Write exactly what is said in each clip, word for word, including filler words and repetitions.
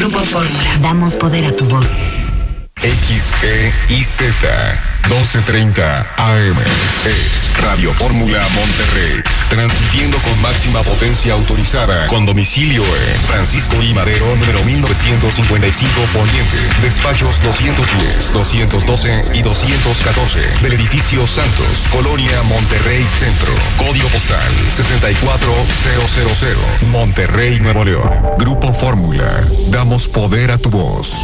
Grupo Fórmula. Damos poder a tu voz. X E I Z doce treinta A M es Radio Fórmula Monterrey, transmitiendo con máxima potencia autorizada, con domicilio en Francisco I. Madero, número mil novecientos cincuenta y cinco Poniente, despachos doscientos diez, doscientos doce y doscientos catorce, del edificio Santos, Colonia Monterrey Centro, código postal sesenta y cuatro mil, Monterrey, Nuevo León. Grupo Fórmula, damos poder a tu voz.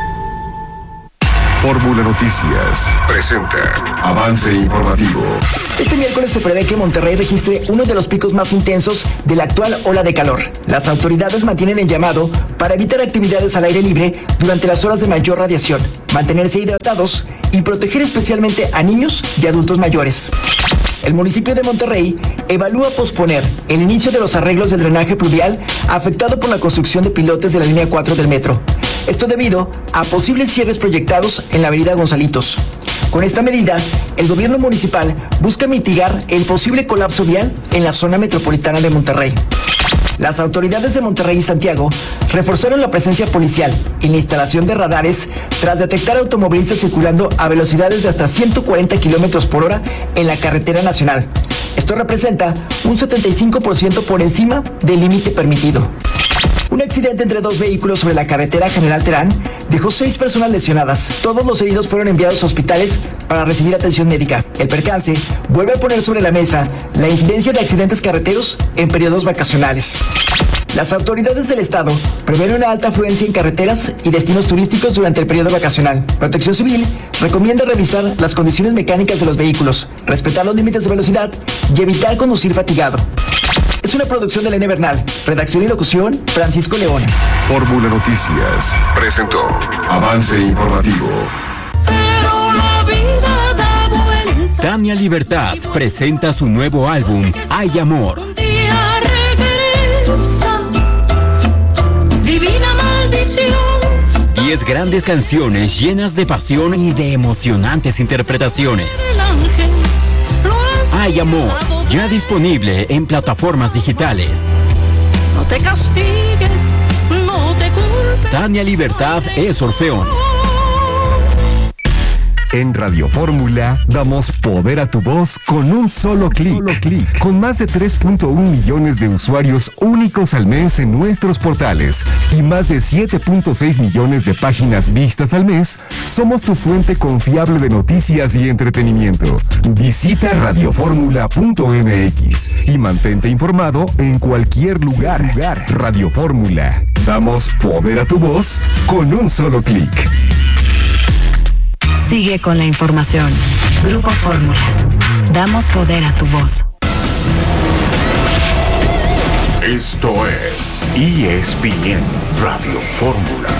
Fórmula Noticias presenta avance informativo. Este miércoles se prevé que Monterrey registre uno de los picos más intensos de la actual ola de calor. Las autoridades mantienen el llamado para evitar actividades al aire libre durante las horas de mayor radiación, mantenerse hidratados y proteger especialmente a niños y adultos mayores. El municipio de Monterrey evalúa posponer el inicio de los arreglos del drenaje pluvial afectado por la construcción de pilotes de la línea cuatro del metro. Esto debido a posibles cierres proyectados en la avenida Gonzalitos. Con esta medida, el gobierno municipal busca mitigar el posible colapso vial en la zona metropolitana de Monterrey. Las autoridades de Monterrey y Santiago reforzaron la presencia policial y la instalación de radares tras detectar automovilistas circulando a velocidades de hasta ciento cuarenta kilómetros por hora en la carretera nacional. Esto representa un setenta y cinco por ciento por encima del límite permitido. Un accidente entre dos vehículos sobre la carretera General Terán dejó seis personas lesionadas. Todos los heridos fueron enviados a hospitales para recibir atención médica. El percance vuelve a poner sobre la mesa la incidencia de accidentes carreteros en periodos vacacionales. Las autoridades del estado prevén una alta afluencia en carreteras y destinos turísticos durante el periodo vacacional. Protección Civil recomienda revisar las condiciones mecánicas de los vehículos, respetar los límites de velocidad y evitar conducir fatigado. Es una producción de Elena Bernal. Redacción y locución, Francisco León. Fórmula Noticias presentó avance informativo. Pero la vida da vuelta. Tania Libertad presenta su nuevo álbum, Hay Amor. Un día regresa. Divina maldición. Diez grandes canciones llenas de pasión y de emocionantes interpretaciones. El ángel lo has Hay Amor, llamado. ya disponible en plataformas digitales. No te castigues, no te culpes. Tania Libertad es Orfeón. En Radio Fórmula damos poder a tu voz con un solo clic. Solo clic. Con más de tres punto uno millones de usuarios únicos al mes en nuestros portales y más de siete punto seis millones de páginas vistas al mes, somos tu fuente confiable de noticias y entretenimiento. Visita radioformula punto m x y mantente informado en cualquier lugar. lugar. Radio Fórmula. Damos poder a tu voz con un solo clic. Sigue con la información. Grupo Fórmula. Damos poder a tu voz. Esto es E S P N Radio Fórmula.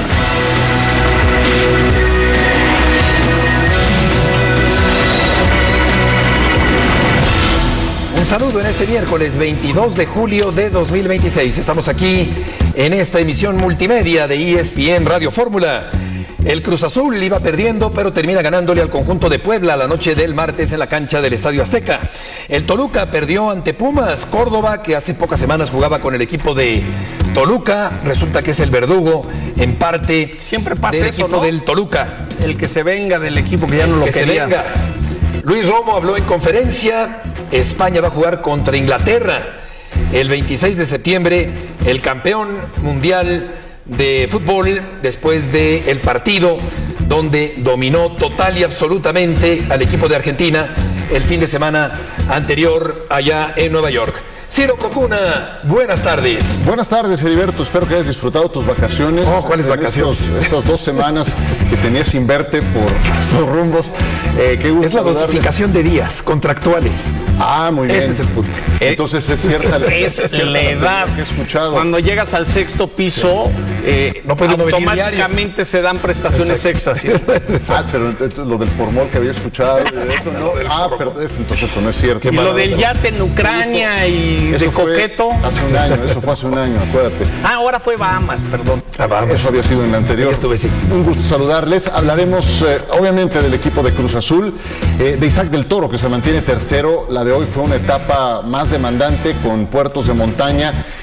Un saludo en este miércoles veintidós de julio de dos mil veintiséis. Estamos aquí en esta emisión multimedia de E S P N Radio Fórmula. El Cruz Azul iba perdiendo, pero termina ganándole al conjunto de Puebla la noche del martes en la cancha del Estadio Azteca. El Toluca perdió ante Pumas. Córdoba, que hace pocas semanas jugaba con el equipo de Toluca, resulta que es el verdugo en parte Siempre pasa del eso, equipo ¿no? del Toluca. El que se venga del equipo que ya no lo Que se quería. venga. Luis Romo habló en conferencia. España va a jugar contra Inglaterra el veintiséis de septiembre, el campeón mundial de fútbol, después del partido donde dominó total y absolutamente al equipo de Argentina el fin de semana anterior allá en Nueva York. Ciro Procuna, buenas tardes. Buenas tardes, Heriberto. Espero que hayas disfrutado tus vacaciones. Oh, ¿cuáles En vacaciones? estos- estas dos semanas que tenías sin verte por estos rumbos. Eh, qué gusto Es la saludarles. dosificación de días contractuales. Ah, muy bien. Ese es el punto. Entonces es cierta, Es cierta la edad. que he escuchado. Cuando llegas al sexto piso, eh, No puede uno venir automáticamente se dan prestaciones extras. ¿sí? Ah, pero entonces lo del formol que había escuchado. y de eso, ¿no? Ah, pero es- entonces eso no es cierto. Y lo del yate en Ucrania y Eso de fue coqueto. Hace un año, eso fue hace un año, acuérdate. Ah, ahora fue Bahamas, perdón. Ah, vamos. Eso había sido en la anterior. Ahí estuve, sí. Un gusto saludarles. Hablaremos eh, obviamente del equipo de Cruz Azul, eh, de Isaac del Toro, que se mantiene tercero. La de hoy fue una etapa más demandante con puertos de montaña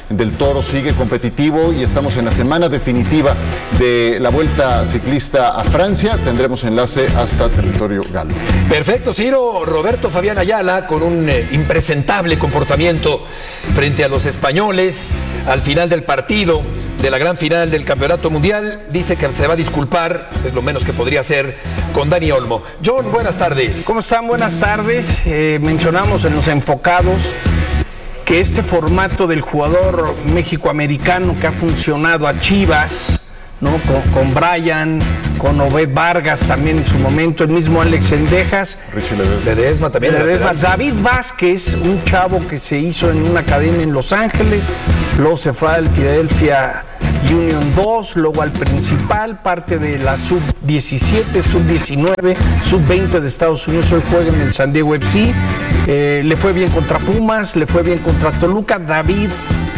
del Toro sigue competitivo y estamos en la semana definitiva de la Vuelta Ciclista a Francia. Tendremos enlace hasta territorio galo. Perfecto, Ciro. Roberto Fabián Ayala con un eh, impresentable comportamiento frente a los españoles al final del partido de la gran final del Campeonato Mundial. Dice que se va a disculpar, es lo menos que podría hacer, con Dani Olmo. John, buenas tardes. ¿Cómo están? Buenas tardes. Eh, mencionamos en los enfocados que este formato del jugador méxico-americano que ha funcionado a Chivas, ¿no? Con, con Brian, con Obed Vargas también en su momento, el mismo Alex Sendejas, Richie Ledesma. Ledesma también. Ledesma, David Vázquez, un chavo que se hizo en una academia en Los Ángeles, luego se fue al Philadelphia Union dos, luego al Principal, parte de la sub diecisiete, sub diecinueve, sub veinte de Estados Unidos, hoy juega en el San Diego F C, eh, le fue bien contra Pumas, le fue bien contra Toluca. David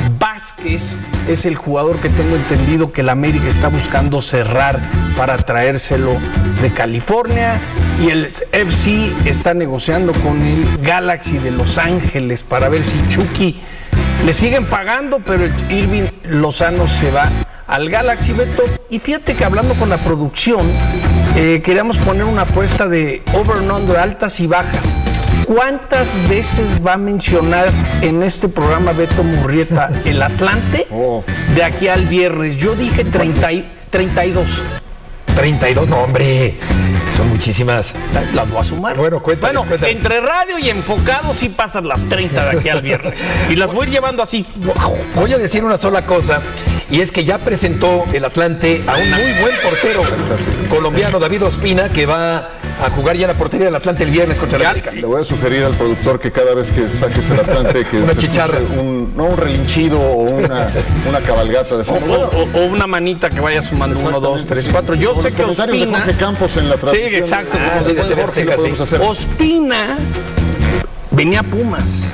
Vázquez es el jugador que tengo entendido que el América está buscando cerrar para traérselo de California, y el F C está negociando con el Galaxy de Los Ángeles para ver si Chucky le siguen pagando, pero el Irving Lozano se va al Galaxy, Beto. Y fíjate que hablando con la producción, eh, queríamos poner una apuesta de over and under, altas y bajas. ¿Cuántas veces va a mencionar en este programa Beto Murrieta el Atlante Oh. de aquí al viernes? Yo dije treinta y, treinta y dos. treinta y dos, no, hombre. Son muchísimas. Las voy a sumar. Bueno, cuéntales, Bueno, cuéntales. entre radio y enfocado sí pasan las treinta de aquí al viernes. Y las voy a ir llevando así. Voy a decir una sola cosa, y es que ya presentó el Atlante a un muy buen portero colombiano, David Ospina, que va a jugar ya en la portería del Atlante el viernes contra el América. Le voy a sugerir al productor que cada vez que saques el Atlante que Una se chicharra. escuche un, no un relinchido o una, una cabalgata de O, fondo. o- o una manita que vaya sumando uno, dos, tres, cuatro. Yo Con sé los que comentarios de Ospina. Jorge Campos en la Sí, transmisión. exacto. Ah, sí, de T V Jorge, lo Azteca, podemos sí. hacer. Ospina venía a Pumas.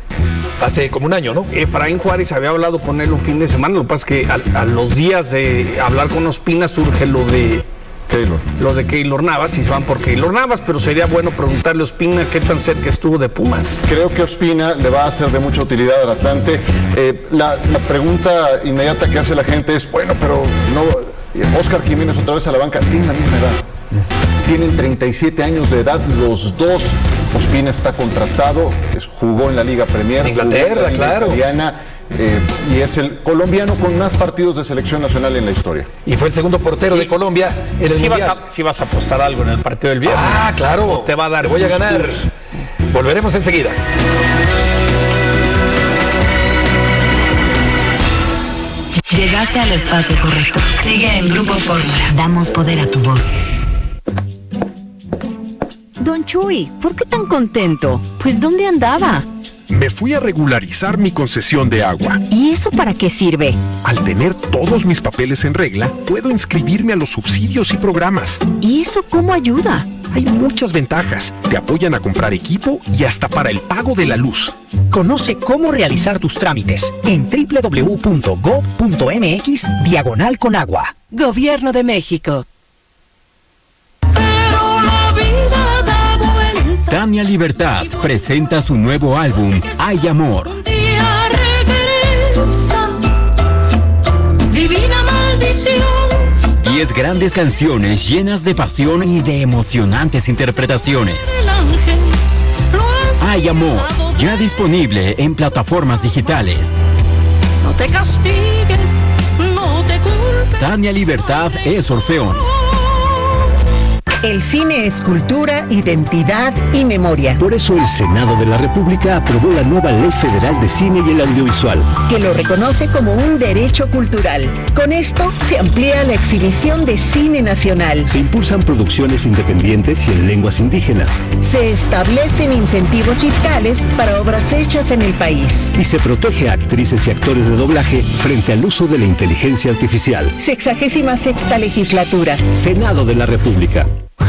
Hace como un año, ¿no? Efraín Juárez había hablado con él un fin de semana. Lo que pasa es que a, a los días de hablar con Ospina surge lo de Keylor. lo de Keylor Navas y se van por Keylor Navas, pero sería bueno preguntarle a Ospina qué tan cerca estuvo de Pumas. Creo que Ospina le va a ser de mucha utilidad al Atlante. Eh, la, la pregunta inmediata que hace la gente es, bueno, pero no, Óscar Jiménez otra vez a la banca, tienen la misma edad. Tienen treinta y siete años de edad los dos. Ospina está contrastado, es- jugó en la Liga Premier, Inglaterra, jugó en la Liga claro. italiana, eh, y es el colombiano con más partidos de selección nacional en la historia. Y fue el segundo portero de Colombia en el Si vas, Mundial. a, sí vas a apostar algo en el partido del viernes. Ah, claro. Te va a dar Te voy a tus ganar. tus. Volveremos enseguida. Llegaste al espacio correcto. Sigue en Grupo Fórmula. Damos poder a tu voz. Don Chuy, ¿por qué tan contento? Pues ¿dónde andaba? Me fui a regularizar mi concesión de agua. ¿Y eso para qué sirve? Al tener todos mis papeles en regla, puedo inscribirme a los subsidios y programas. ¿Y eso cómo ayuda? Hay muchas ventajas. Te apoyan a comprar equipo y hasta para el pago de la luz. Conoce cómo realizar tus trámites en doble u doble u doble u punto gob punto eme equis diagonal con agua. Gobierno de México. Tania Libertad presenta su nuevo álbum, Hay Amor. Día regresa, divina maldición. Diez grandes canciones llenas de pasión y de emocionantes interpretaciones. El ángel lo has Hay Amor, llamado. ya disponible en plataformas digitales. No te castigues, no te culpes. Tania Libertad es Orfeón. El cine es cultura, identidad y memoria. Por eso el Senado de la República aprobó la nueva Ley Federal de Cine y el Audiovisual, Que lo reconoce como un derecho cultural. Con esto se amplía la exhibición de cine nacional. se impulsan producciones independientes y en lenguas indígenas, Se establecen incentivos fiscales para obras hechas en el país. y se protege a actrices y actores de doblaje frente al uso de la inteligencia artificial. Sexagésima sexta legislatura. Senado de la República.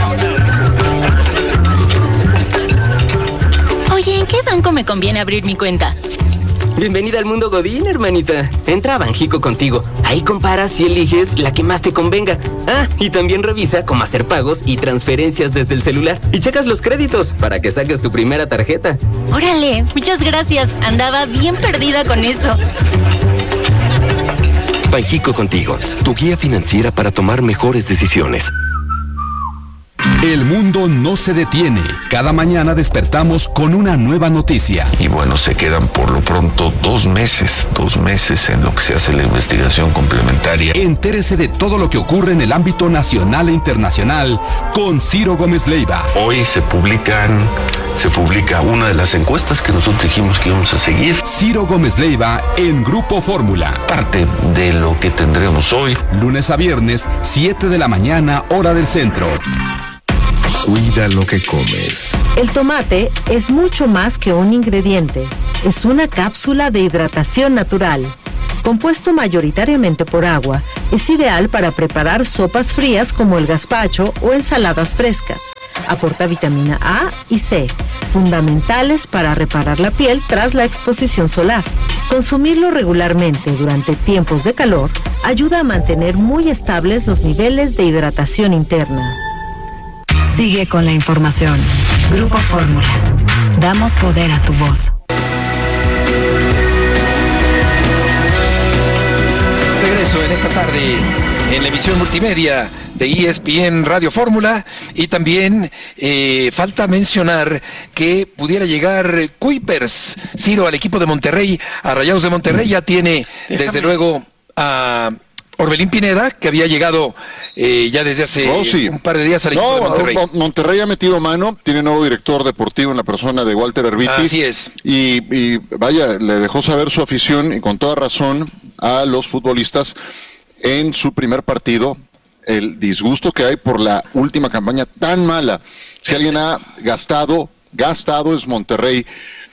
Oye, ¿en qué banco me conviene abrir mi cuenta? Bienvenida al mundo Godín, hermanita. Entra a Banjico contigo. Ahí comparas y eliges la que más te convenga. Ah, y también revisa cómo hacer pagos y transferencias desde el celular. Y checas los créditos para que saques tu primera tarjeta. Órale, muchas gracias. Andaba bien perdida con eso. Banjico Contigo, tu guía financiera para tomar mejores decisiones. El mundo no se detiene. Cada mañana despertamos con una nueva noticia. Y bueno, se quedan por lo pronto dos meses, dos meses en lo que se hace la investigación complementaria. Entérese de todo lo que ocurre en el ámbito nacional e internacional con Ciro Gómez Leiva. Hoy se publican, se publica una de las encuestas que nosotros dijimos que íbamos a seguir. Ciro Gómez Leiva en Grupo Fórmula. Parte de lo que tendremos hoy. Lunes a viernes, siete de la mañana, hora del centro. Cuida lo que comes. El tomate es mucho más que un ingrediente. Es una cápsula de hidratación natural. Compuesto mayoritariamente por agua, es ideal para preparar sopas frías como el gazpacho o ensaladas frescas. Aporta vitamina A y C, fundamentales para reparar la piel tras la exposición solar. Consumirlo regularmente durante tiempos de calor ayuda a mantener muy estables los niveles de hidratación interna. Sigue con la información. Grupo Fórmula. Damos poder a tu voz. Regreso en esta tarde en la emisión multimedia de E S P N Radio Fórmula, y también eh, falta mencionar que pudiera llegar Kuipers, Ciro, al equipo de Monterrey, a Rayados de Monterrey. Ya tiene Déjame. desde luego a Orbelín Pineda, que había llegado eh, ya desde hace oh, sí. un par de días al equipo no, de Monterrey. Monterrey ha metido mano, tiene nuevo director deportivo en la persona de Walter Herbiti. Así es. Y, y vaya, le dejó saber su afición, y con toda razón, a los futbolistas en su primer partido, el disgusto que hay por la última campaña tan mala. Si alguien ha gastado, gastado es Monterrey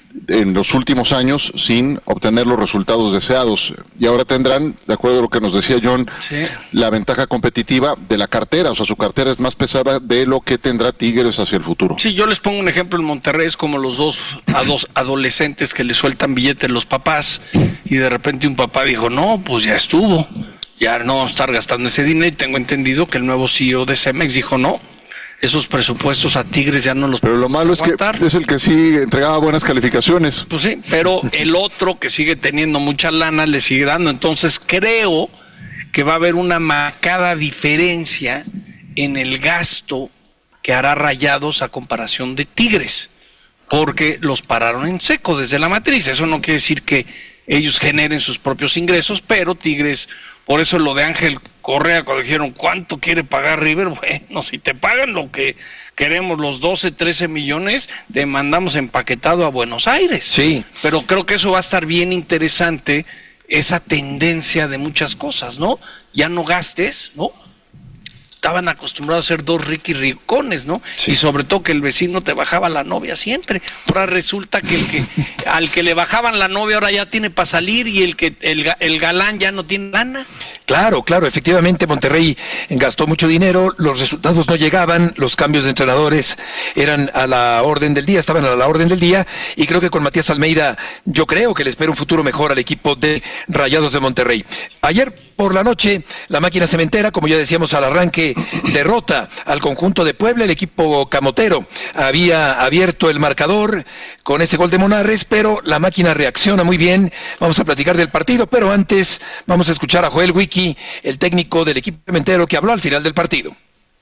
en los últimos años sin obtener los resultados deseados, y ahora tendrán, de acuerdo a lo que nos decía John, sí. la ventaja competitiva de la cartera. O sea, su cartera es más pesada de lo que tendrá Tigres hacia el futuro. Sí, yo les pongo un ejemplo en Monterrey. Es como los dos, a dos adolescentes que le sueltan billetes los papás, y de repente un papá dijo, no, pues ya estuvo, ya no vamos a estar gastando ese dinero. Y tengo entendido que el nuevo C E O de Cemex dijo, no, esos presupuestos a Tigres ya no los Pero lo malo es aguantar. que es el que sí entregaba buenas calificaciones. Pues sí, pero el otro que sigue teniendo mucha lana le sigue dando. Entonces creo que va a haber una marcada diferencia en el gasto que hará Rayados a comparación de Tigres, porque los pararon en seco desde la matriz. Eso no quiere decir que ellos generen sus propios ingresos, pero Tigres, por eso lo de Ángel Correa, cuando dijeron, ¿cuánto quiere pagar River? Bueno, si te pagan lo que queremos, los doce, trece millones, te mandamos empaquetado a Buenos Aires. Sí. Pero creo que eso va a estar bien interesante, esa tendencia de muchas cosas, ¿no? Ya no gastes, ¿no? Estaban acostumbrados a ser dos Ricky Ricones, ¿no? Sí. Y sobre todo que el vecino te bajaba la novia siempre. Ahora resulta que el que al que le bajaban la novia ahora ya tiene para salir, y el que el, el galán ya no tiene lana. Claro, claro, efectivamente Monterrey gastó mucho dinero, los resultados no llegaban, los cambios de entrenadores eran a la orden del día, estaban a la orden del día, y creo que con Matías Almeida yo creo que le espera un futuro mejor al equipo de Rayados de Monterrey. Ayer por la noche, la máquina cementera, como ya decíamos al arranque, derrota al conjunto de Puebla. El equipo camotero había abierto el marcador con ese gol de Monarres, pero la máquina reacciona muy bien. Vamos a platicar del partido, pero antes vamos a escuchar a Joel Wiki, el técnico del equipo cementero, que habló al final del partido.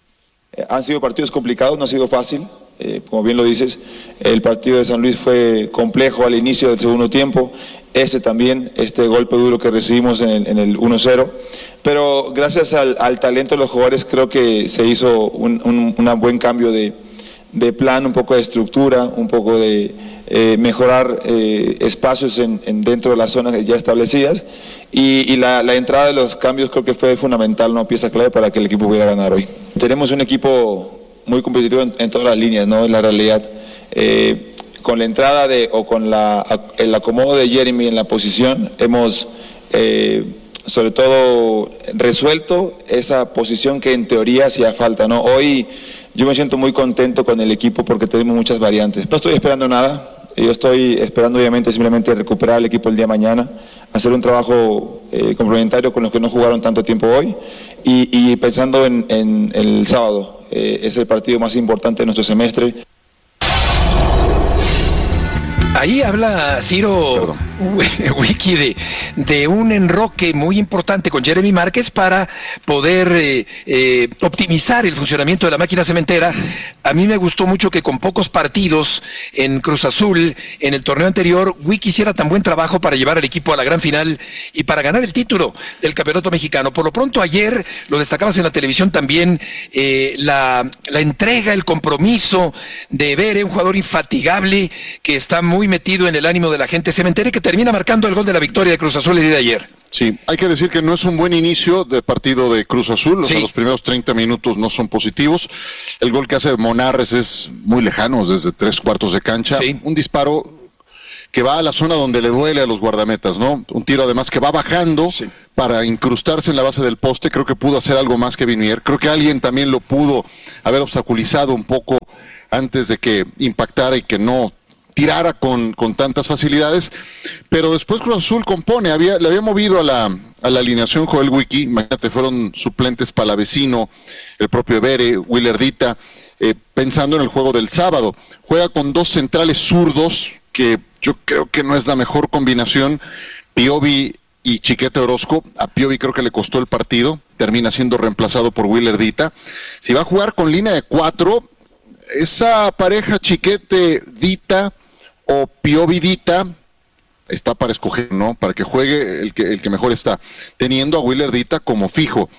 Eh, han sido partidos complicados, no ha sido fácil. Eh, como bien lo dices, el partido de San Luis fue complejo al inicio del segundo tiempo. Este también, este golpe duro que recibimos en el, en el uno cero, pero gracias al, al talento de los jugadores creo que se hizo un, un una buen cambio de, de plan, un poco de estructura, un poco de eh, mejorar eh, espacios en, en dentro de las zonas ya establecidas, y, y la, la entrada de los cambios creo que fue fundamental, una pieza clave para que el equipo pudiera ganar hoy. Tenemos un equipo muy competitivo en, en todas las líneas, ¿no? En la realidad. Eh, Con la entrada de o con la, el acomodo de Jeremy en la posición, hemos eh, sobre todo resuelto esa posición que en teoría hacía falta, ¿no? Hoy yo me siento muy contento con el equipo porque tenemos muchas variantes. No estoy esperando nada, yo estoy esperando obviamente simplemente recuperar el equipo el día de mañana, hacer un trabajo eh, complementario con los que no jugaron tanto tiempo hoy, y, y pensando en, en el sábado, eh, es el partido más importante de nuestro semestre. Ahí habla Ciro Wiki de, de un enroque muy importante con Jeremy Márquez para poder eh, eh, optimizar el funcionamiento de la máquina cementera. A mí me gustó mucho que con pocos partidos en Cruz Azul, en el torneo anterior, Wiki hiciera tan buen trabajo para llevar al equipo a la gran final y para ganar el título del campeonato mexicano. Por lo pronto, ayer lo destacabas en la televisión también, eh, la, la entrega, el compromiso de Bere, un jugador infatigable que está muy metido en el ánimo de la gente cementera y que termina marcando el gol de la victoria de Cruz Azul el día de ayer. Sí, hay que decir que no es un buen inicio de partido de Cruz Azul, sí. O sea, los primeros treinta minutos no son positivos. El gol que hace Monarres es muy lejano, desde tres cuartos de cancha. Sí. Un disparo que va a la zona donde le duele a los guardametas, ¿no? Un tiro además que va bajando sí. para incrustarse en la base del poste. Creo que pudo hacer algo más que Vinier. Creo que alguien también lo pudo haber obstaculizado un poco antes de que impactara y que no tirara con, con tantas facilidades, pero después Cruz Azul compone, había, le había movido a la, a la alineación Joel Wiki, imagínate, fueron suplentes Palavecino, el propio Bere, Willerdita, eh, pensando en el juego del sábado. Juega con dos centrales zurdos, que yo creo que no es la mejor combinación, Piovi y Chiquete Orozco. A Piovi creo que le costó el partido, termina siendo reemplazado por Willerdita. Si va a jugar con línea de cuatro, esa pareja Chiquete-Dita o Piovi-Dita está para escoger, ¿no? Para que juegue el que, el que mejor está, teniendo a Willerdita como fijo.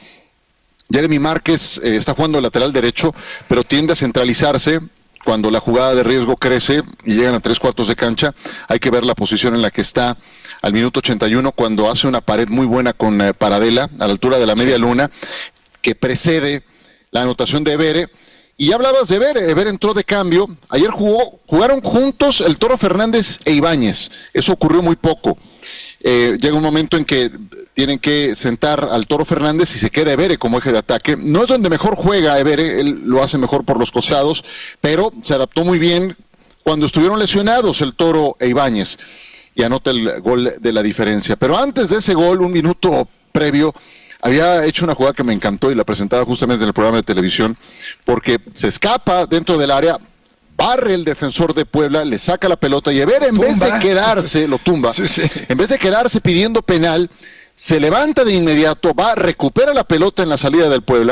Jeremy Márquez eh, está jugando lateral derecho, pero tiende a centralizarse cuando la jugada de riesgo crece y llegan a tres cuartos de cancha. Hay que ver la posición en la que está al minuto ochenta y uno, cuando hace una pared muy buena con eh, Paradela, a la altura de la media luna, que precede la anotación de Bere. Y ya hablabas de Bere, Bere entró de cambio, ayer jugó, jugaron juntos el Toro Fernández e Ibáñez, eso ocurrió muy poco. Eh, llega un momento en que tienen que sentar al Toro Fernández y se queda Bere como eje de ataque. No es donde mejor juega Bere, él lo hace mejor por los costados, pero se adaptó muy bien cuando estuvieron lesionados el Toro e Ibáñez y anota el gol de la diferencia. Pero antes de ese gol, un minuto previo, había hecho una jugada que me encantó y la presentaba justamente en el programa de televisión, porque se escapa dentro del área, barre el defensor de Puebla, le saca la pelota y Bere, en tumba. vez de quedarse, lo tumba, sí, sí. en vez de quedarse pidiendo penal, se levanta de inmediato, va, recupera la pelota en la salida del Puebla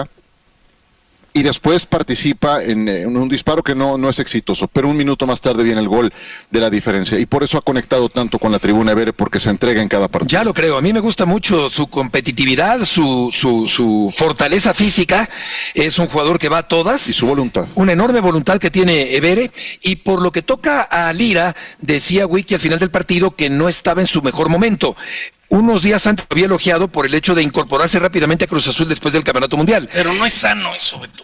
y después participa en, en un disparo que no, no es exitoso, pero un minuto más tarde viene el gol de la diferencia y por eso ha conectado tanto con la tribuna Bere, porque se entrega en cada partido. Ya lo creo, a mí me gusta mucho su competitividad, su, su, su fortaleza física, es un jugador que va a todas. Y su voluntad. Una enorme voluntad que tiene Bere, y por lo que toca a Lira, decía Wiki al final del partido que no estaba en su mejor momento. Unos días antes lo había elogiado por el hecho de incorporarse rápidamente a Cruz Azul después del Campeonato Mundial. Pero no es sano eso, Beto.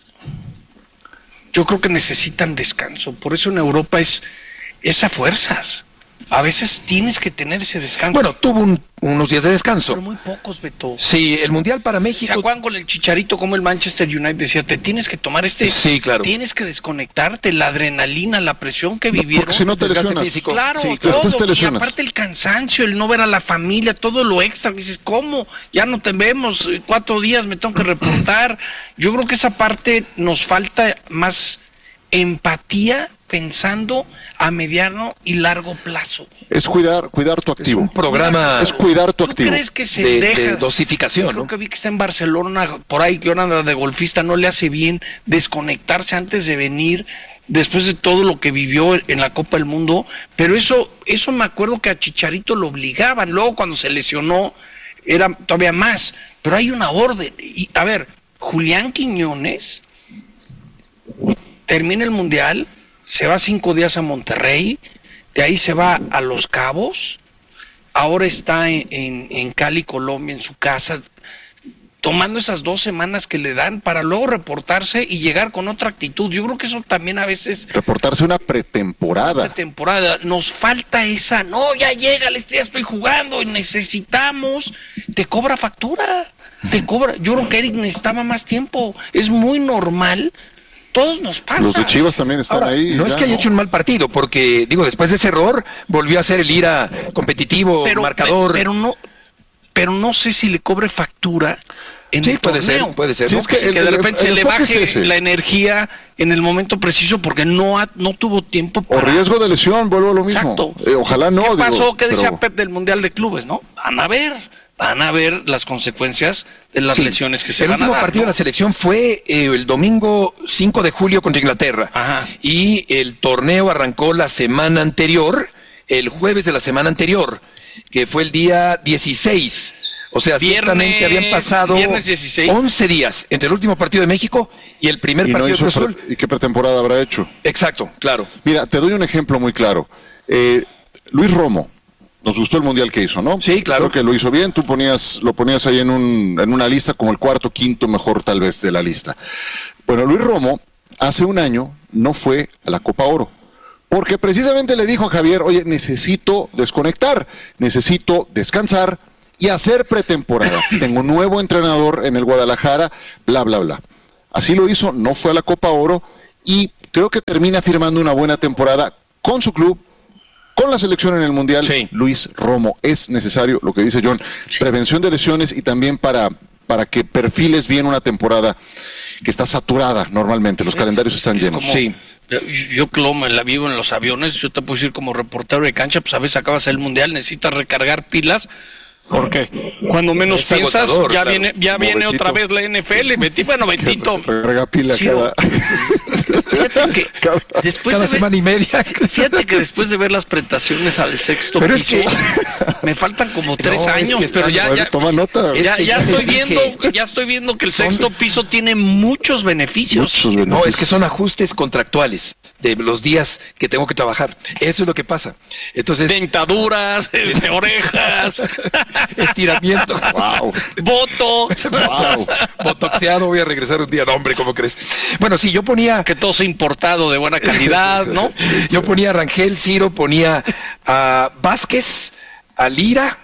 Yo creo que necesitan descanso. Por eso en Europa es, es a fuerzas. A veces tienes que tener ese descanso. Bueno, tuvo un, unos días de descanso. Pero muy pocos, Beto. Sí, el Mundial para México. ¿Se acuerdan con el Chicharito como el Manchester United decía, te tienes que tomar este... Sí, claro. Tienes que desconectarte, la adrenalina, la presión que vivieron. Porque si no te lesionas. Físico. Claro, sí, claro. Todo. Y aparte el cansancio, el no ver a la familia, todo lo extra. Dices, ¿cómo? Ya no te vemos, cuatro días me tengo que reportar. Yo creo que esa parte nos falta más empatía, pensando a mediano y largo plazo. Es cuidar, cuidar tu activo. Es un programa. Es cuidar tu ¿Tú activo. crees que se de, deja de dosificación? Creo ¿no? que vi que está en Barcelona, por ahí, que ahora anda de golfista, no le hace bien desconectarse antes de venir, después de todo lo que vivió en la Copa del Mundo. Pero eso, eso me acuerdo que a Chicharito lo obligaban. Luego cuando se lesionó era todavía más. Pero hay una orden. Y a ver, Julián Quiñones termina el Mundial, se va cinco días a Monterrey, de ahí se va a Los Cabos, ahora está en, en, en Cali, Colombia, en su casa, tomando esas dos semanas que le dan para luego reportarse y llegar con otra actitud. Yo creo que eso también a veces... Reportarse una pretemporada. Una pretemporada. Nos falta esa, no, ya llega, ya estoy jugando y necesitamos, te cobra factura, te cobra. Yo creo que Eric necesitaba más tiempo, es muy normal. Todos nos pasa. Los de Chivas también están Ahora, ahí. No ya, es que haya ¿no? hecho un mal partido, porque, digo, después de ese error, volvió a ser el Ira competitivo, pero, marcador. Pero no, pero no sé si le cobre factura en sí, el puede torneo. ser, puede ser. Sí, ¿no? es que, el, que de repente el, el se le baje es la energía en el momento preciso porque no ha, no tuvo tiempo para... O riesgo de lesión, vuelvo a lo mismo. Exacto. Eh, ojalá no. ¿Qué pasó? Digo, ¿Qué decía pero... Pep del Mundial de Clubes, no? Van a ver, van a ver las consecuencias de las sí. lesiones que se el van a dar. El último partido ¿no? de la selección fue eh, el domingo cinco de julio contra Inglaterra. Ajá. Y el torneo arrancó la semana anterior, el jueves de la semana anterior, que fue el día dieciséis. O sea, Viernes, ciertamente habían pasado once días entre el último partido de México y el primer y partido no de Cruz Azul. ¿Y qué pretemporada habrá hecho? Exacto, claro. Mira, te doy un ejemplo muy claro. Eh, Luis Romo, nos gustó el mundial que hizo, ¿no? Sí, claro. Creo que lo hizo bien, tú ponías, lo ponías ahí en, un, en una lista como el cuarto, quinto mejor tal vez de la lista. Bueno, Luis Romo hace un año no fue a la Copa Oro. Porque precisamente le dijo a Javier, oye, necesito desconectar, necesito descansar y hacer pretemporada. Tengo un nuevo entrenador en el Guadalajara, bla, bla, bla. Así lo hizo, no fue a la Copa Oro y creo que termina firmando una buena temporada con su club, con la selección en el Mundial. Sí. Luis Romo, es necesario, lo que dice John, sí. prevención de lesiones y también para, para que perfiles bien una temporada que está saturada normalmente, los calendarios están llenos. Como... Sí. Yo que lo me la vivo en los aviones, yo te puedo decir como reportero de cancha, pues a veces acabas el mundial, necesitas recargar pilas, porque cuando menos es piensas, agotador, ya claro. viene, ya Como viene Betito. otra vez la N F L, Betito, bueno, Betito. Recarga pila Sí, cada... Fíjate que después Cada de ver, semana y media. fíjate que después de ver las presentaciones al sexto Pero es piso, que- me faltan como tres No, es años, que pero están- ya, ya, Toma nota. ya, que ya ya estoy les viendo, dije. ya estoy viendo que el Son- sexto piso tiene muchos beneficios. Muchos beneficios. No, es que son ajustes contractuales de los días que tengo que trabajar. Eso es lo que pasa. Entonces, Dentaduras, este, orejas, estiramiento. Wow. botox, Wow. Botoxeado, voy a regresar un día. No, hombre, ¿cómo crees? Bueno, sí, yo ponía, que todo sea importado de buena calidad, ¿no? yo ponía a Rangel, Ciro, ponía a Vázquez, a Lira,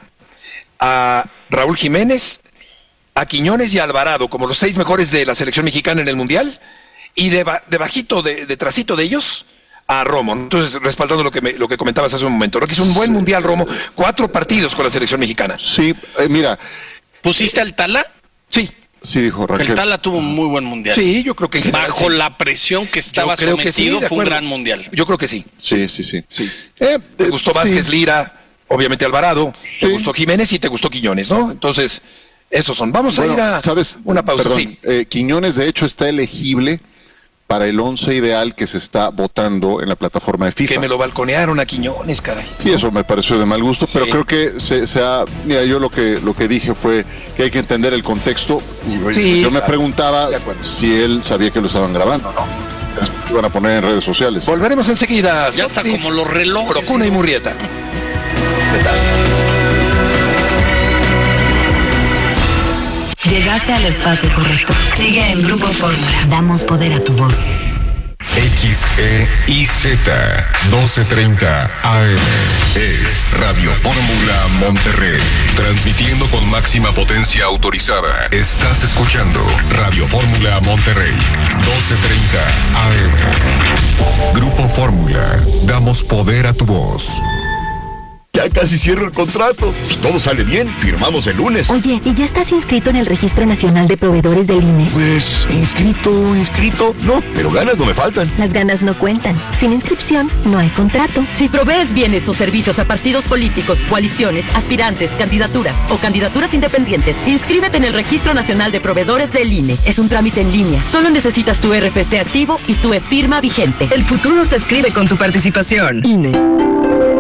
a Raúl Jiménez, a Quiñones y a Alvarado como los seis mejores de la selección mexicana en el Mundial y de, ba- de bajito, de, de trasito de ellos, a Romo. Entonces, respaldando lo que me, lo que comentabas hace un momento, ¿no? Que es un buen Mundial, Romo. Cuatro partidos con la selección mexicana. Sí, eh, mira, ¿Pusiste al Tala? Sí. sí dijo Que el Rangel. Tala tuvo un muy buen mundial. Sí, yo creo que en general Bajo sí. la presión que estaba Yo creo que sí, sometido, de fue un acuerdo. gran mundial. Yo creo que sí. Sí, sí, sí. Sí. Eh, Te eh, gustó sí. Vázquez, Lira, obviamente Alvarado, Sí. te gustó Jiménez y te gustó Quiñones, ¿no? Entonces, esos son. Vamos Bueno, a ir a ¿sabes? una pausa. Perdón, Sí. eh, Quiñones de hecho está elegible para el once ideal que se está votando en la plataforma de FIFA. Que me lo balconearon a Quiñones, caray. Sí, eso me pareció de mal gusto, pero Sí. creo que se, se ha... Mira, yo lo que lo que dije fue que hay que entender el contexto. Y Sí, yo me claro. preguntaba De acuerdo. si él sabía que lo estaban grabando, ¿no? Lo iban a poner en redes sociales. Volveremos enseguida. Ya está Softly, como los relojes. Procuna y ¿no? Murrieta. ¿Qué tal? Llegaste al espacio correcto. Sigue en Grupo Fórmula. Damos poder a tu voz. X E I Z doce treinta A M es Radio Fórmula Monterrey, transmitiendo con máxima potencia autorizada. Estás escuchando Radio Fórmula Monterrey, doce treinta A M. Grupo Fórmula, damos poder a tu voz. Ya casi cierro el contrato. Si todo sale bien, firmamos el lunes. Oye, ¿y ya estás inscrito en el Registro Nacional de Proveedores del I N E? Pues, inscrito, inscrito. No, pero ganas no me faltan. Las ganas no cuentan. Sin inscripción, no hay contrato. Si provees bienes o servicios a partidos políticos, coaliciones, aspirantes, candidaturas o candidaturas independientes, inscríbete en el Registro Nacional de Proveedores del I N E. Es un trámite en línea. Solo necesitas tu R F C activo y tu e-firma vigente. El futuro se escribe con tu participación. I N E.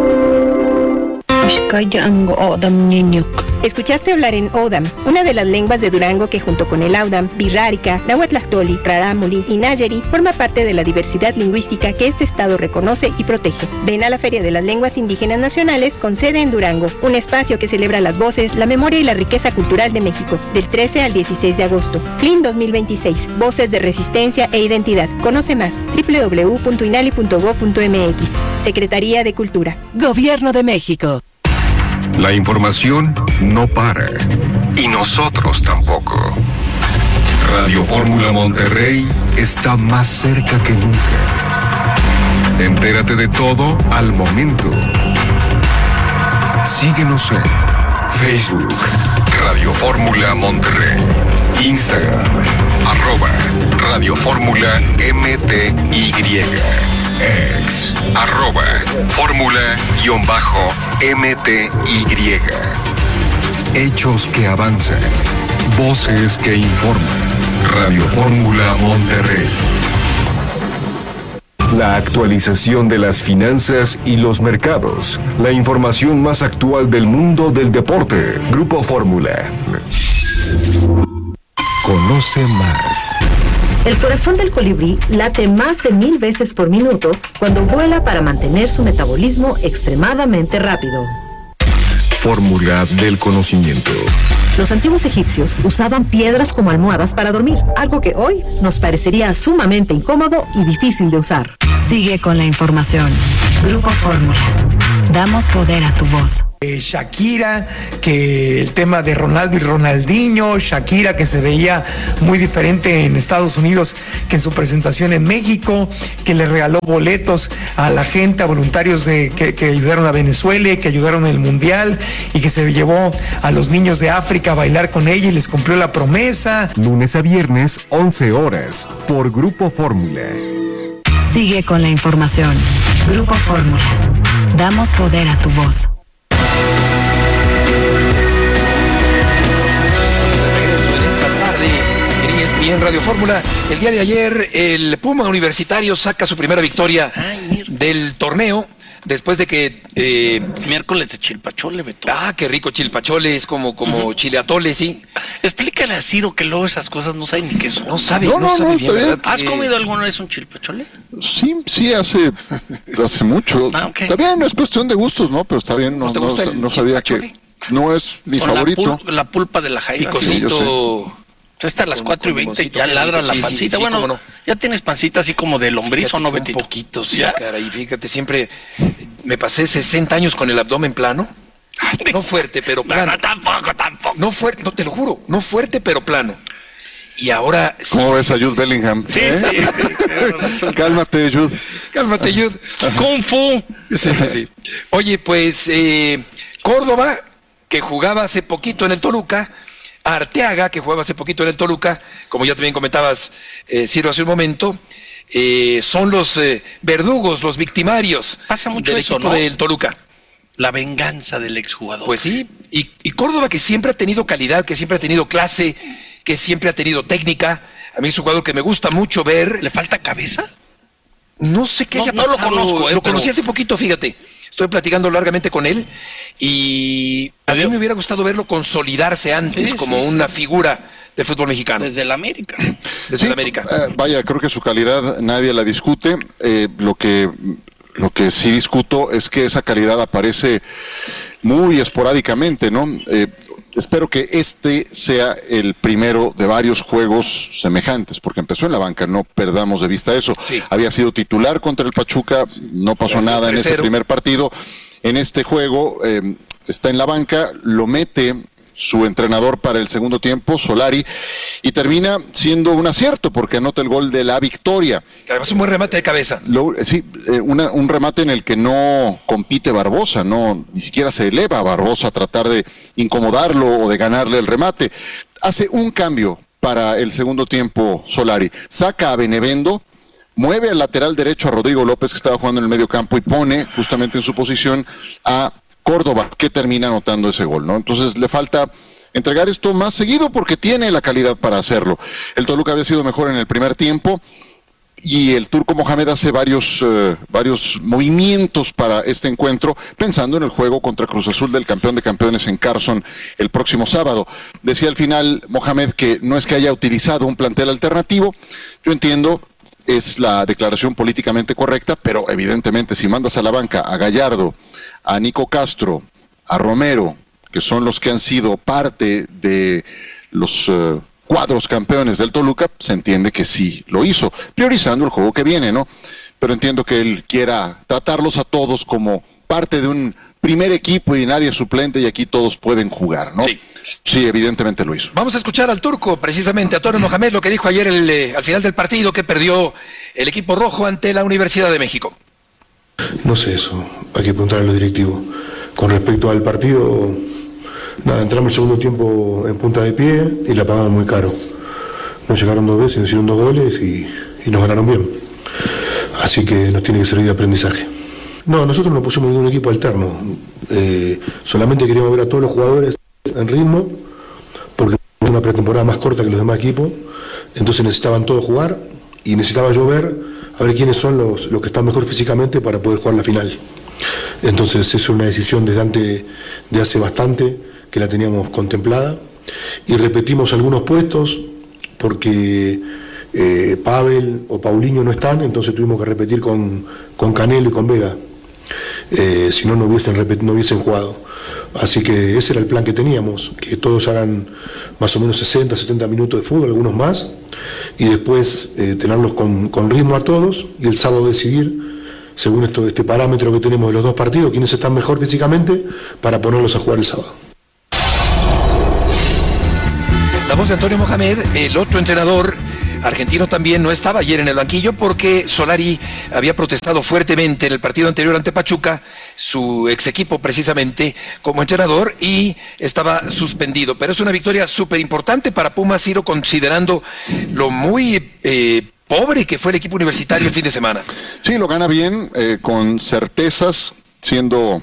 Escuchaste hablar en Odam, una de las lenguas de Durango que junto con el Audam, Birrárica, Nahuatlahtoli, Rarámuri y Nayeri forma parte de la diversidad lingüística que este estado reconoce y protege. Ven a la Feria de las Lenguas Indígenas Nacionales con sede en Durango, un espacio que celebra las voces, la memoria y la riqueza cultural de México, del trece al dieciséis de agosto. F L I N dos mil veintiséis, Voces de Resistencia e Identidad. Conoce más, doble u doble u doble u punto inali punto gob punto m x. Secretaría de Cultura. Gobierno de México. La información no para. Y nosotros tampoco. Radio Fórmula Monterrey está más cerca que nunca. Entérate de todo al momento. Síguenos en Facebook, Radio Fórmula Monterrey. Instagram, arroba Radio Fórmula M T Y. Ex, arroba Fórmula guión bajo M T Y. Hechos que avanzan. Voces que informan. Radio Fórmula Monterrey. La actualización de las finanzas y los mercados. La información más actual del mundo del deporte. Grupo Fórmula. Conoce más. El corazón del colibrí late más de mil veces por minuto cuando vuela para mantener su metabolismo extremadamente rápido. Fórmula del conocimiento. Los antiguos egipcios usaban piedras como almohadas para dormir, algo que hoy nos parecería sumamente incómodo y difícil de usar. Sigue con la información. Grupo Fórmula. Damos poder a tu voz. Eh, Shakira, que el tema de Ronaldo y Ronaldinho, Shakira que se veía muy diferente en Estados Unidos que en su presentación en México, que le regaló boletos a la gente, a voluntarios de, que, que ayudaron a Venezuela, que ayudaron en el Mundial y que se llevó a los niños de África a bailar con ella y les cumplió la promesa. Lunes a viernes, once horas, por Grupo Fórmula. Sigue con la información. Grupo Fórmula. Damos poder a tu voz. En E S P N Radio Fórmula, el día de ayer el Puma Universitario saca su primera victoria Ay, del torneo después de que eh, miércoles de chilpachole, Beto. Ah, qué rico chilpachole, es como como uh-huh. chile atole, sí. Explícale a Ciro que luego esas cosas no sabe ni qué son. No sabe, no, no, no, sabe no, bien. bien. ¿Has que... comido alguna vez un chilpachole? Sí, sí, hace hace mucho. Ah, okay. Está bien, es cuestión de gustos, ¿no? Pero está bien, no, ¿No, no, no sabía que no es mi Con favorito. La, pul- la pulpa de la jaiba. Picosito. Sí, está a las cuatro y veinte, ya ladra la sí, pancita. Sí, sí, bueno, no. ya tienes pancita así como de lombriz, ¿o no, Betito? Un poquito, sí, caray, fíjate, siempre me pasé sesenta años con el abdomen plano. No fuerte, pero plano. No, no, tampoco, tampoco. No fuerte, no te lo juro, no fuerte, pero plano. Y ahora... ¿Cómo sí. ves a Jude Bellingham? Sí, ¿Eh? sí, sí. Cálmate, Jude. Cálmate, Jude. Kung Fu. Sí, sí, sí. Oye, pues eh, Córdoba, que jugaba hace poquito en el Toluca, Arteaga, que jugaba hace poquito en el Toluca, como ya también comentabas, eh, Ciro, hace un momento, eh, son los eh, verdugos, los victimarios Pasa mucho del eso, equipo ¿no? del Toluca. La venganza del exjugador. Pues sí, y, y Córdoba, que siempre ha tenido calidad, que siempre ha tenido clase, que siempre ha tenido técnica. A mí es un jugador que me gusta mucho ver. ¿Le falta cabeza? No sé qué no, haya no pasado. lo conozco, eh, Lo pero... conocí hace poquito, fíjate. Estoy platicando largamente con él y a mí me hubiera gustado verlo consolidarse antes sí, como sí, una sí. figura del fútbol mexicano. Desde el América. Desde sí, el América. Eh, vaya, creo que su calidad nadie la discute. Eh, lo que lo que sí discuto es que esa calidad aparece muy esporádicamente, ¿no? Eh, espero que este sea el primero de varios juegos semejantes, porque empezó en la banca, no perdamos de vista eso. Sí. Había sido titular contra el Pachuca, no pasó nada en ese primer partido. En este juego eh, está en la banca, lo mete su entrenador para el segundo tiempo, Solari, y termina siendo un acierto porque anota el gol de la victoria. Además un buen remate de cabeza. Lo, sí, eh, una, un remate en el que no compite Barbosa, no ni siquiera se eleva a Barbosa a tratar de incomodarlo o de ganarle el remate. Hace un cambio para el segundo tiempo Solari, saca a Benevendo, mueve al lateral derecho a Rodrigo López, que estaba jugando en el medio campo, y pone justamente en su posición a Córdoba, que termina anotando ese gol, ¿no? Entonces le falta entregar esto más seguido porque tiene la calidad para hacerlo. El Toluca había sido mejor en el primer tiempo y el turco Mohamed hace varios, uh, varios movimientos para este encuentro, pensando en el juego contra Cruz Azul del campeón de campeones en Carson el próximo sábado. Decía al final Mohamed que no es que haya utilizado un plantel alternativo, yo entiendo, es la declaración políticamente correcta, pero evidentemente si mandas a la banca a Gallardo, a Nico Castro, a Romero, que son los que han sido parte de los uh, cuadros campeones del Toluca, se entiende que sí lo hizo, priorizando el juego que viene, ¿no? Pero entiendo que él quiera tratarlos a todos como parte de un primer equipo y nadie suplente y aquí todos pueden jugar, ¿no? Sí. Sí, evidentemente lo hizo. Vamos a escuchar al turco, precisamente, a Antonio Mohamed, lo que dijo ayer el, eh, al final del partido, que perdió el equipo rojo ante la Universidad de México. No sé eso, hay que preguntar a los directivos. Con respecto al partido, Nada, entramos el segundo tiempo en punta de pie y la pagamos muy caro. Nos llegaron dos veces, nos hicieron dos goles y, y nos ganaron bien. Así que nos tiene que servir de aprendizaje. No, nosotros no pusimos ningún equipo alterno. Eh, solamente queríamos ver a todos los jugadores en ritmo, porque es una pretemporada más corta que los demás equipos. Entonces necesitaban todos jugar y necesitaba yo ver a ver quiénes son los, los que están mejor físicamente para poder jugar la final. Entonces es una decisión desde antes de hace bastante que la teníamos contemplada y repetimos algunos puestos porque eh, Pavel o Paulinho no están, entonces tuvimos que repetir con, con Canelo y con Vega, eh, si no no hubiesen, repet- no hubiesen jugado. Así que ese era el plan que teníamos, que todos hagan más o menos sesenta, setenta minutos de fútbol, algunos más, y después eh, tenerlos con, con ritmo a todos y el sábado decidir según esto, este parámetro que tenemos de los dos partidos, quiénes están mejor físicamente para ponerlos a jugar el sábado. La voz de Antonio Mohamed, el otro entrenador argentino, también no estaba ayer en el banquillo porque Solari había protestado fuertemente en el partido anterior ante Pachuca, su ex equipo precisamente, como entrenador, y estaba suspendido. Pero es una victoria súper importante para Pumas, Ciro, considerando lo muy eh, pobre que fue el equipo universitario el fin de semana. Sí, lo gana bien, eh, con certezas, siendo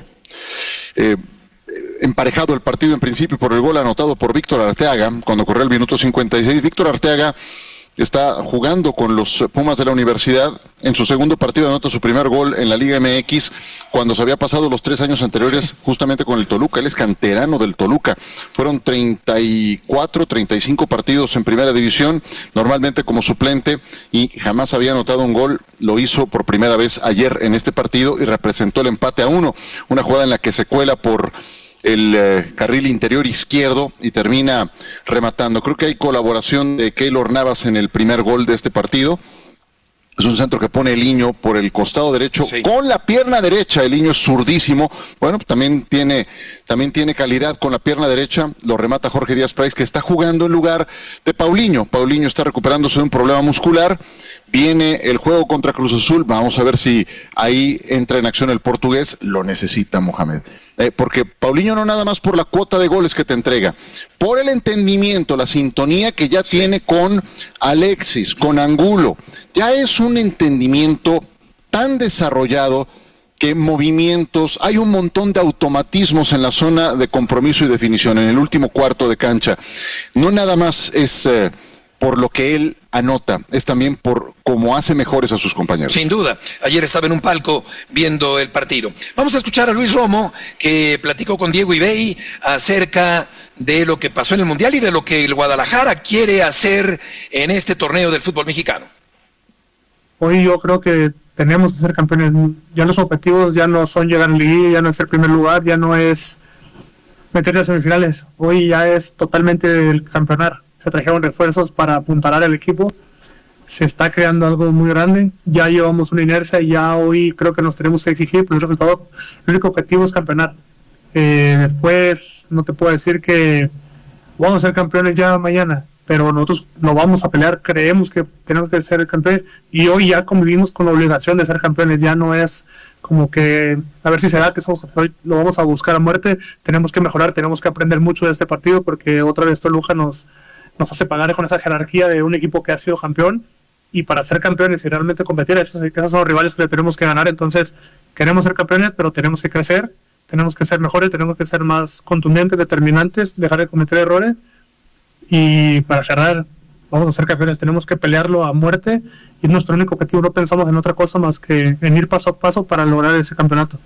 eh, emparejado el partido en principio por el gol anotado por Víctor Arteaga, cuando corrió el minuto cincuenta y seis. Víctor Arteaga está jugando con los Pumas de la Universidad. En su segundo partido anota su primer gol en la Liga M X, cuando se había pasado los tres años anteriores justamente con el Toluca. Él es canterano del Toluca. Fueron treinta y cuatro, treinta y cinco partidos en primera división, normalmente como suplente, y jamás había anotado un gol. Lo hizo por primera vez ayer en este partido y representó el empate a uno. Una jugada en la que se cuela por el eh, carril interior izquierdo y termina rematando. Creo que hay colaboración de Keylor Navas en el primer gol de este partido. Es un centro que pone Eliño por el costado derecho, sí, con la pierna derecha. Eliño es zurdísimo. Bueno, también tiene, también tiene calidad con la pierna derecha. Lo remata Jorge Díaz Price, que está jugando en lugar de Paulinho. Paulinho está recuperándose de un problema muscular. Viene el juego contra Cruz Azul. Vamos a ver si ahí entra en acción el portugués. Lo necesita Mohamed. Eh, porque Paulinho no nada más por la cuota de goles que te entrega, por el entendimiento, la sintonía que ya sí tiene con Alexis, con Angulo. Ya es un entendimiento tan desarrollado que movimientos, hay un montón de automatismos en la zona de compromiso y definición, en el último cuarto de cancha. No nada más es eh, por lo que él anota, es también por cómo hace mejores a sus compañeros. Sin duda, ayer estaba en un palco viendo el partido. Vamos a escuchar a Luis Romo, que platicó con Diego Ibey acerca de lo que pasó en el Mundial y de lo que el Guadalajara quiere hacer en este torneo del fútbol mexicano. Hoy yo creo que tenemos que ser campeones. Ya los objetivos ya no son llegar a la liguilla, ya no es el primer lugar, ya no es meterse a semifinales. Hoy ya es totalmente el campeonar. Se trajeron refuerzos para apuntalar el equipo. Se está creando algo muy grande. Ya llevamos una inercia y ya hoy creo que nos tenemos que exigir, pero el resultado, el único objetivo es campeonar. Eh, después no te puedo decir que vamos a ser campeones ya mañana, pero nosotros lo vamos a pelear, creemos que tenemos que ser campeones y hoy ya convivimos con la obligación de ser campeones. Ya no es como que a ver si será que somos, hoy lo vamos a buscar a muerte. Tenemos que mejorar, tenemos que aprender mucho de este partido, porque otra vez Toluca nos, nos hace pagar con esa jerarquía de un equipo que ha sido campeón, y para ser campeones y realmente competir, esos, esos son los rivales que le tenemos que ganar. Entonces queremos ser campeones, pero tenemos que crecer, tenemos que ser mejores, tenemos que ser más contundentes, determinantes, dejar de cometer errores. Y para cerrar, vamos a ser campeones, tenemos que pelearlo a muerte y nuestro único objetivo. No pensamos en otra cosa más que en ir paso a paso para lograr ese campeonato.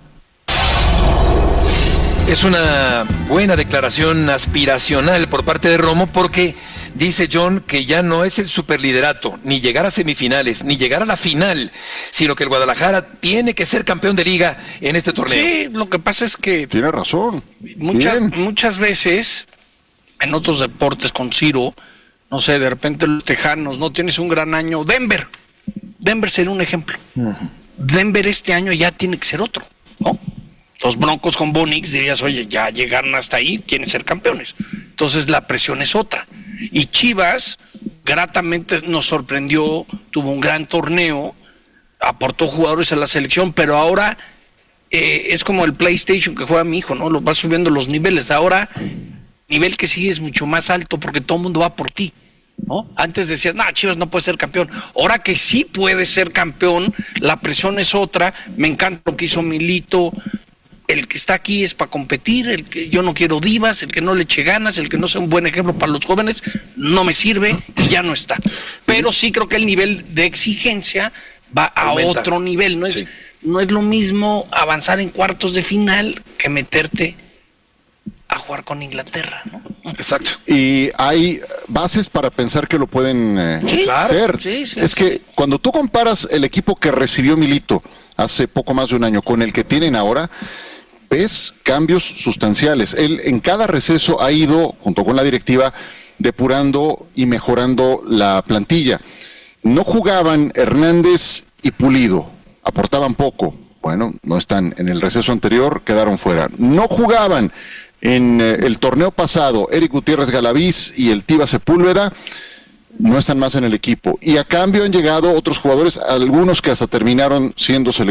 Es una buena declaración aspiracional por parte de Romo, porque dice John que ya no es el superliderato, ni llegar a semifinales, ni llegar a la final, sino que el Guadalajara tiene que ser campeón de liga en este torneo. Sí, lo que pasa es que... Tiene razón. Muchas, muchas veces... En otros deportes con Ciro, no sé, de repente los tejanos, no tienes un gran año. Denver, Denver sería un ejemplo. Uh-huh. Denver este año ya tiene que ser otro, ¿no? Los Broncos con Bo Nix dirías, oye, ya llegaron hasta ahí, quieren ser campeones. Entonces la presión es otra. Y Chivas, gratamente nos sorprendió, tuvo un gran torneo, aportó jugadores a la selección, pero ahora eh, es como el PlayStation que juega mi hijo, ¿no? Lo va subiendo los niveles. Ahora nivel que sigue es mucho más alto porque todo el mundo va por ti, ¿no? Antes decías, no, Chivas no puede ser campeón. Ahora que sí puede ser campeón, la presión es otra. Me encanta lo que hizo Milito. El que está aquí es para competir, el que yo no quiero divas, el que no le eche ganas, el que no sea un buen ejemplo para los jóvenes, no me sirve y ya no está. Pero sí creo que el nivel de exigencia va a Aumenta. Otro nivel. No es, sí. no es lo mismo avanzar en cuartos de final que meterte a jugar con Inglaterra, ¿no? Exacto. Y hay bases para pensar que lo pueden eh, sí, hacer. Claro. Sí, sí, es sí. que cuando tú comparas el equipo que recibió Milito hace poco más de un año con el que tienen ahora, ves cambios sustanciales. Él en cada receso ha ido, junto con la directiva, depurando y mejorando la plantilla. No jugaban Hernández y Pulido, aportaban poco. Bueno, no están en el receso anterior, quedaron fuera. No jugaban en eh, el torneo pasado Eric Gutiérrez Galaviz y el Tiva Sepúlveda, no están más en el equipo. Y a cambio han llegado otros jugadores, algunos que hasta terminaron siendo seleccionados.